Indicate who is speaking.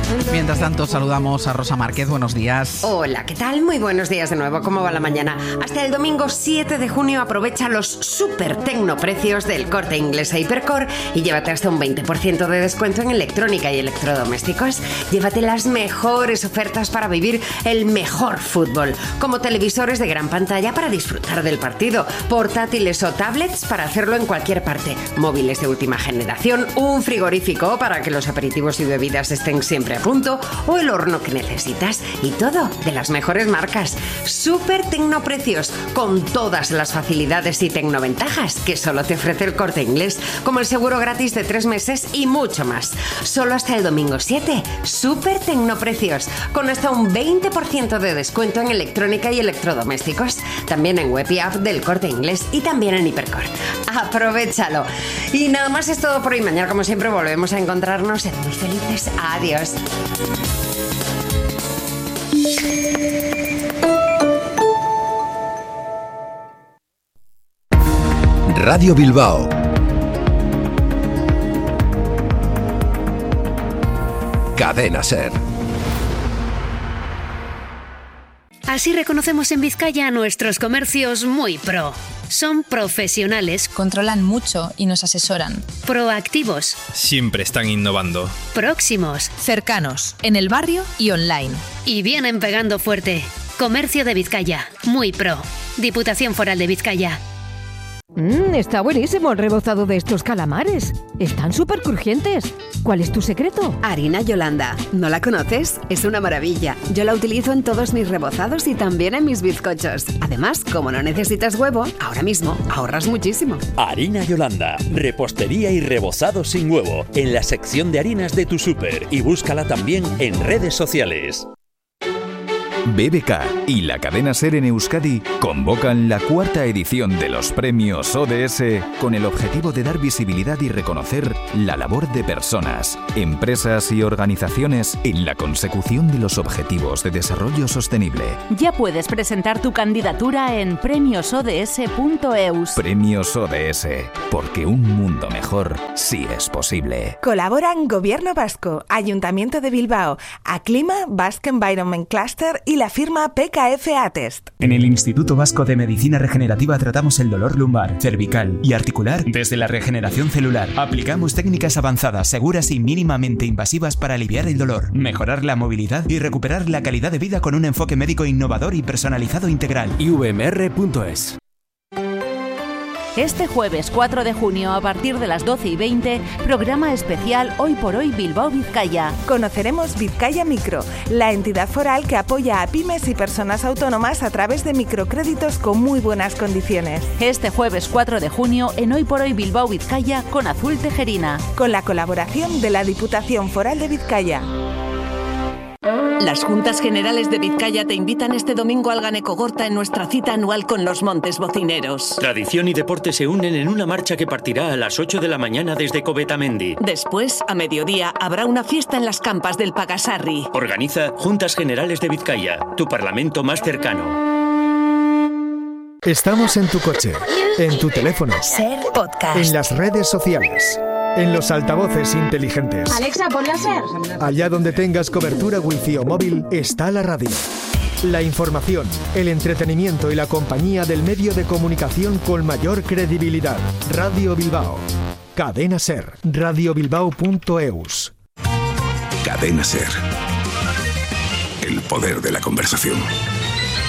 Speaker 1: Mientras tanto, saludamos a Rosa Márquez. Buenos días.
Speaker 2: Hola, ¿qué tal? Muy buenos días de nuevo. ¿Cómo va la mañana? Hasta el domingo 7 de junio aprovecha los súper tecnoprecios del Corte Inglés e Hipercor y llévate hasta un 20% de descuento en electrónica y electrodomésticos. Llévate las mejores ofertas para vivir el mejor fútbol, como televisores de gran pantalla para disfrutar del partido, portátiles o tablets para hacerlo en cualquier parte, móviles de última generación, un frigorífico para que los aperitivos y bebidas estén siempre a punto, o el horno que necesitas, y todo de las mejores marcas. Súper tecnoprecios, con todas las facilidades y tecnoventajas que solo te ofrece el Corte Inglés, como el seguro gratis de 3 meses y mucho más. Solo hasta el domingo 7, súper tecnoprecios, con hasta un 20% de descuento en electrónica y electrodomésticos, también en web y app del Corte Inglés y también en Hipercor. Aprovéchalo. Y nada más es todo por hoy. Mañana, como siempre, volvemos a encontrarnos. Sed muy felices. Adiós.
Speaker 3: Radio Bilbao. Cadena SER.
Speaker 4: Así reconocemos en Vizcaya a nuestros comercios muy pro. Son profesionales,
Speaker 5: controlan mucho y nos asesoran.
Speaker 4: Proactivos,
Speaker 6: siempre están innovando.
Speaker 4: Próximos,
Speaker 5: cercanos, en el barrio y online.
Speaker 4: Y vienen pegando fuerte. Comercio de Vizcaya, muy pro. Diputación Foral de Vizcaya.
Speaker 7: Está buenísimo el rebozado de estos calamares. Están súper crujientes. ¿Cuál es tu secreto?
Speaker 8: Harina Yolanda. ¿No la conoces? Es una maravilla. Yo la utilizo en todos mis rebozados y también en mis bizcochos. Además, como no necesitas huevo, ahora mismo ahorras muchísimo.
Speaker 9: Harina Yolanda. Repostería y rebozado sin huevo. En la sección de harinas de tu súper. Y búscala también en redes sociales.
Speaker 10: BBK y la cadena SER en Euskadi convocan la 4ª edición de los premios ODS con el objetivo de dar visibilidad y reconocer la labor de personas, empresas y organizaciones en la consecución de los objetivos de desarrollo sostenible.
Speaker 11: Ya puedes presentar tu candidatura en premiosods.eus.
Speaker 10: Premios ODS, porque un mundo mejor sí es posible.
Speaker 12: Colaboran Gobierno Vasco, Ayuntamiento de Bilbao, Aclima, Basque Environment Cluster y la firma PKF Atest.
Speaker 13: En el Instituto Vasco de Medicina Regenerativa tratamos el dolor lumbar, cervical y articular desde la regeneración celular. Aplicamos técnicas avanzadas, seguras y mínimamente invasivas para aliviar el dolor, mejorar la movilidad y recuperar la calidad de vida con un enfoque médico innovador y personalizado integral.
Speaker 9: ivmr.es.
Speaker 11: Este jueves 4 de junio a partir de las 12:20, programa especial Hoy por Hoy Bilbao Vizcaya.
Speaker 12: Conoceremos Vizcaya Micro, la entidad foral que apoya a pymes y personas autónomas a través de microcréditos con muy buenas condiciones.
Speaker 11: Este jueves 4 de junio en Hoy por Hoy Bilbao Vizcaya con Azul Tejerina.
Speaker 12: Con la colaboración de la Diputación Foral de Vizcaya.
Speaker 14: Las Juntas Generales de Vizcaya te invitan este domingo al Ganekogorta en nuestra cita anual con los Montes Bocineros.
Speaker 9: Tradición y deporte se unen en una marcha que partirá a las 8 de la mañana desde Covetamendi.
Speaker 14: Después, a mediodía, habrá una fiesta en las campas del Pagasarri.
Speaker 9: Organiza Juntas Generales de Vizcaya, tu parlamento más cercano.
Speaker 15: Estamos en tu coche, en tu teléfono,
Speaker 16: SER Podcast,
Speaker 15: en las redes sociales, en los altavoces inteligentes.
Speaker 16: Alexa, ponla SER.
Speaker 15: Allá donde tengas cobertura wifi o móvil, está la radio. La información, el entretenimiento y la compañía del medio de comunicación con mayor credibilidad. Radio Bilbao. Cadena SER. radiobilbao.eus.
Speaker 3: Cadena SER. El poder de la conversación.